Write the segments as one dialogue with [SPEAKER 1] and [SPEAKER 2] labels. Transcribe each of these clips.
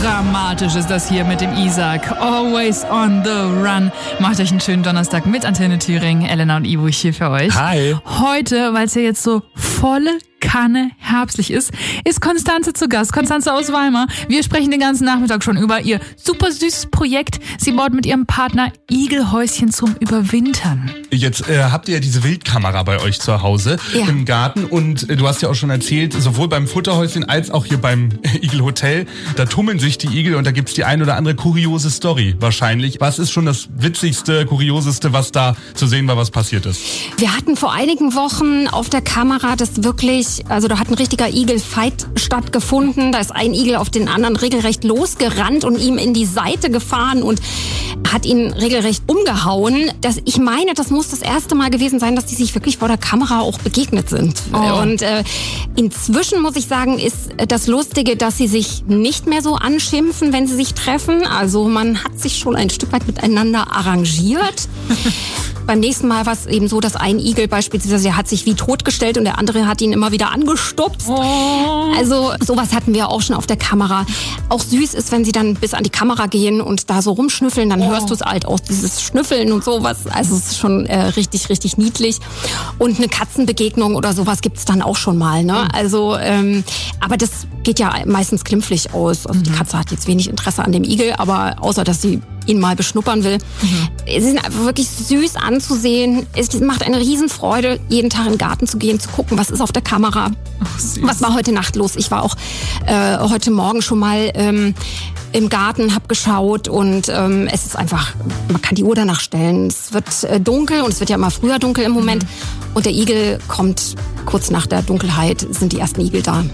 [SPEAKER 1] dramatisch ist das hier mit dem Isaac. Always on the run. Macht euch einen schönen Donnerstag mit Antenne Thüringen. Elena und Ivo hier für euch.
[SPEAKER 2] Hi.
[SPEAKER 1] Heute, weil es ja jetzt so volle Kanne herbstlich ist Konstanze zu Gast. Konstanze aus Weimar. Wir sprechen den ganzen Nachmittag schon über ihr super süßes Projekt. Sie baut mit ihrem Partner Igelhäuschen zum Überwintern.
[SPEAKER 2] Jetzt habt ihr ja diese Wildkamera bei euch zu Hause im Garten und du hast ja auch schon erzählt, sowohl beim Futterhäuschen als auch hier beim Igelhotel, da tummeln sich die Igel und da gibt's die ein oder andere kuriose Story wahrscheinlich. Was ist schon das witzigste, kurioseste, was da zu sehen war, was passiert ist?
[SPEAKER 3] Wir hatten vor einigen Wochen auf der Kamera das wirklich, also da hat ein richtiger Igel-Fight stattgefunden. Da ist ein Igel auf den anderen regelrecht losgerannt und ihm in die Seite gefahren und hat ihn regelrecht umgehauen. Ich meine, das muss das erste Mal gewesen sein, dass die sich wirklich vor der Kamera auch begegnet sind. Oh. Und inzwischen, muss ich sagen, ist das Lustige, dass sie sich nicht mehr so anschimpfen, wenn sie sich treffen. Also man hat sich schon ein Stück weit miteinander arrangiert. Beim nächsten Mal war es eben so, dass ein Igel beispielsweise, der hat sich wie totgestellt und der andere hat ihn immer wieder angestupst. Oh. Also sowas hatten wir auch schon auf der Kamera. Auch süß ist, wenn sie dann bis an die Kamera gehen und da so rumschnüffeln, dann hörst du es halt auch, dieses Schnüffeln und sowas. Also es ist schon richtig, richtig niedlich. Und eine Katzenbegegnung oder sowas gibt's dann auch schon mal. Ne? Also, aber das geht ja meistens glimpflich aus. Also die Katze hat jetzt wenig Interesse an dem Igel, aber außer, dass sie ihn mal beschnuppern will. Sie sind einfach wirklich süß anzusehen. Es macht eine Riesenfreude, jeden Tag in den Garten zu gehen, zu gucken, was ist auf der Kamera. Was war heute Nacht los? Ich war auch heute Morgen schon mal im Garten, hab geschaut und es ist einfach, man kann die Uhr danach stellen. Es wird dunkel und es wird ja immer früher dunkel im Moment. Und der Igel kommt kurz nach der Dunkelheit, sind die ersten Igel da.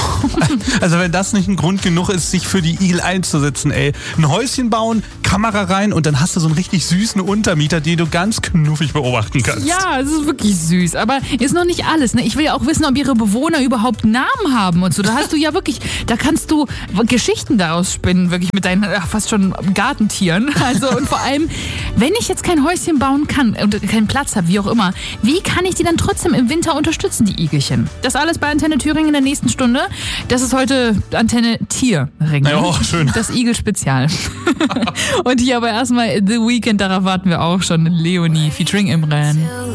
[SPEAKER 2] Also wenn das nicht ein Grund genug ist, sich für die Igel einzusetzen, ey. Ein Häuschen bauen, Kamera rein und dann hast du so einen richtig süßen Untermieter, den du ganz knuffig beobachten kannst.
[SPEAKER 1] Ja, es ist wirklich süß, aber ist noch nicht alles. Ne? Ich will ja auch wissen, ob ihre Bewohner überhaupt Namen haben und so. Da hast du ja wirklich, da kannst du Geschichten daraus spinnen, wirklich mit deinen fast schon Gartentieren. Also und vor allem, wenn ich jetzt kein Häuschen bauen kann und keinen Platz habe, wie auch immer, wie kann ich die dann trotzdem im Winter unterstützen, die Igelchen? Das alles bei Antenne Thüringen in der nächsten Stunde. Das ist heute Antenne Thüringen.
[SPEAKER 2] Ja, schön.
[SPEAKER 1] Das Igel-Spezial. Und hier aber erstmal The Weeknd, darauf warten wir auch schon. Leonie featuring Imran.